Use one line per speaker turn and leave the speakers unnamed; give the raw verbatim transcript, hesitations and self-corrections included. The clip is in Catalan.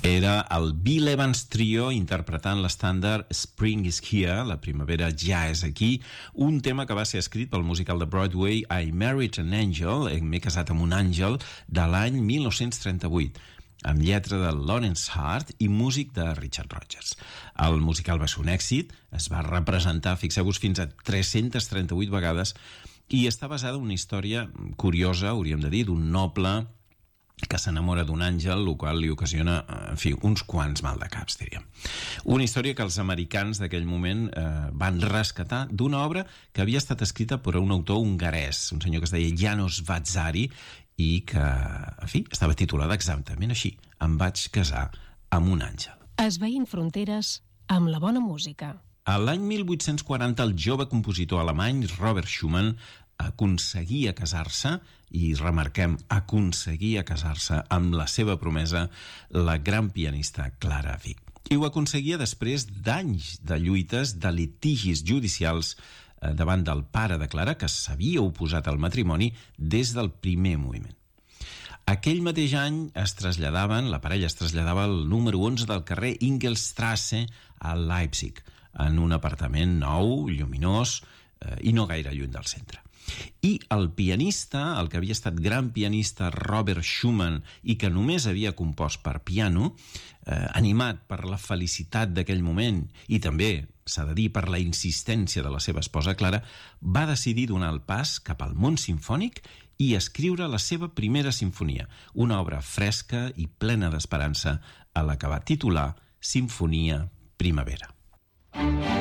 Era el Bill Evans Trio interpretant l'estàndard Spring is Here, la primavera ja és aquí, un tema que va ser escrit pel musical de Broadway I Married an Angel, m'he casat amb un àngel, de l'any mil nou-cents trenta-vuit, amb lletra de Lawrence Hart i músic de Richard Rodgers. El musical va ser un èxit, es va representar, fixeu-vos, fins a tres-centes trenta-vuit vegades, i està basada en una història curiosa, hauríem de dir, d'un noble que s'enamora d'un àngel, el qual li ocasiona, en fi, uns quants mal de caps, diríem. Una història que els americans d'aquell moment eh, van rescatar d'una obra que havia estat escrita per un autor hongarès, un senyor que es deia János Vadzary, i que, en fi, estava titulada exactament així: Em vaig casar amb un àngel.
Esveint fronteres amb la bona música.
A l'any mil vuit-cents quaranta, el jove compositor alemany Robert Schumann aconseguia casar-se, i remarquem, aconseguia casar-se amb la seva promesa, la gran pianista Clara Wieck. I ho aconseguia després d'anys de lluites, de litigis judicials eh, davant del pare de Clara, que s'havia oposat al matrimoni des del primer moviment. Aquell mateix any es traslladaven, la parella es traslladava al número onze del carrer Ingelstrasse a Leipzig, en un apartament nou, lluminós eh, i no gaire lluny del centre. I el pianista, el que havia estat gran pianista Robert Schumann i que només havia compost per piano, eh, animat per la felicitat d'aquell moment i també, s'ha de dir, per la insistència de la seva esposa Clara, va decidir donar el pas cap al món simfònic i escriure la seva primera simfonia, una obra fresca i plena d'esperança a la que va titular Simfonia Primavera.